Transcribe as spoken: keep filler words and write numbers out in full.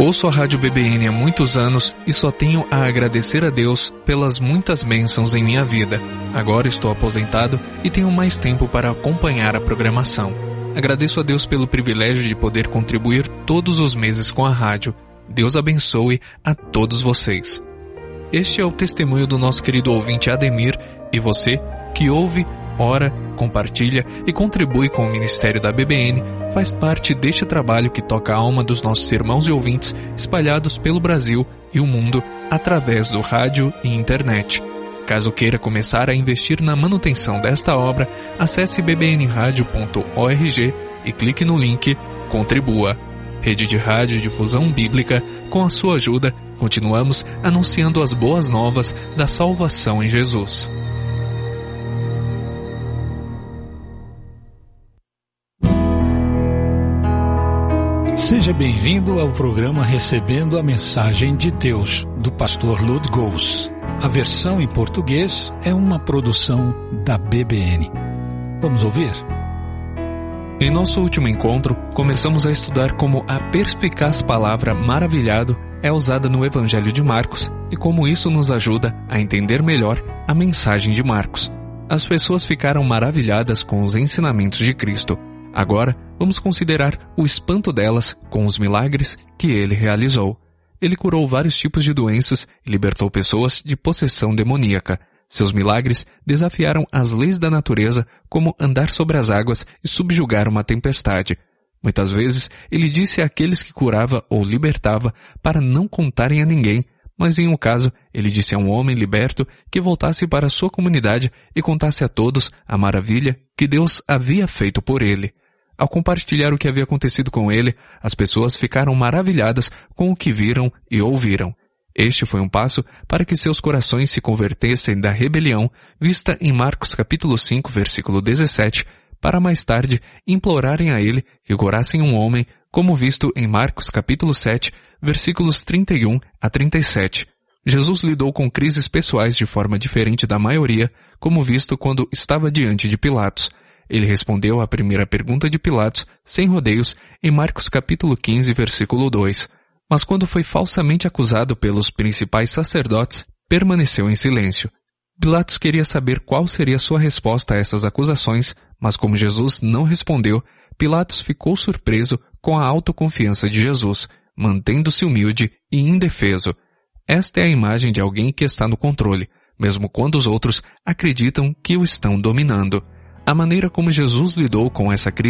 Ouço a Rádio B B N há muitos anos e só tenho a agradecer a Deus pelas muitas bênçãos em minha vida. Agora estou aposentado e tenho mais tempo para acompanhar a programação. Agradeço a Deus pelo privilégio de poder contribuir todos os meses com a rádio. Deus abençoe a todos vocês. Este é o testemunho do nosso querido ouvinte Ademir, e você que ouve, ora, compartilha e contribui com o ministério da B B N faz parte deste trabalho que toca a alma dos nossos irmãos e ouvintes espalhados pelo Brasil e o mundo através do rádio e internet. Caso queira começar a investir na manutenção desta obra, acesse b b n radio ponto org e clique no link Contribua. Rede de Rádio e Difusão Bíblica, com a sua ajuda, continuamos anunciando as boas novas da salvação em Jesus. Seja bem-vindo ao programa Recebendo a Mensagem de Deus, do pastor Lud Gous. A versão em português é uma produção da B B N. Vamos ouvir? Em nosso último encontro, começamos a estudar como a perspicaz palavra maravilhado é usada no Evangelho de Marcos e como isso nos ajuda a entender melhor a mensagem de Marcos. As pessoas ficaram maravilhadas com os ensinamentos de Cristo. Agora, vamos considerar o espanto delas com os milagres que ele realizou. Ele curou vários tipos de doenças e libertou pessoas de possessão demoníaca. Seus milagres desafiaram as leis da natureza, como andar sobre as águas e subjugar uma tempestade. Muitas vezes, ele disse àqueles que curava ou libertava para não contarem a ninguém, mas em um caso, ele disse a um homem liberto que voltasse para sua comunidade e contasse a todos a maravilha que Deus havia feito por ele. Ao compartilhar o que havia acontecido com ele, as pessoas ficaram maravilhadas com o que viram e ouviram. Este foi um passo para que seus corações se convertessem da rebelião, vista em Marcos capítulo cinco, versículo dezessete, para mais tarde implorarem a ele que curassem um homem, como visto em Marcos capítulo sete, versículos trinta e um a trinta e sete. Jesus lidou com crises pessoais de forma diferente da maioria, como visto quando estava diante de Pilatos. Ele respondeu à primeira pergunta de Pilatos, sem rodeios, em Marcos capítulo quinze, versículo dois. Mas quando foi falsamente acusado pelos principais sacerdotes, permaneceu em silêncio. Pilatos queria saber qual seria sua resposta a essas acusações, mas como Jesus não respondeu, Pilatos ficou surpreso com a autoconfiança de Jesus, mantendo-se humilde e indefeso. Esta é a imagem de alguém que está no controle, mesmo quando os outros acreditam que o estão dominando. A maneira como Jesus lidou com essa crise